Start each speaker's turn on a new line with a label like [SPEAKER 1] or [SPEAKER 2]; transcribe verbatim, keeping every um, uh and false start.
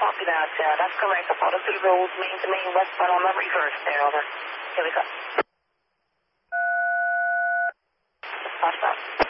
[SPEAKER 1] copy that. Uh, that's correct. Apollo Road, main to main, westbound on the reverse there, over. Here we go. Watch that.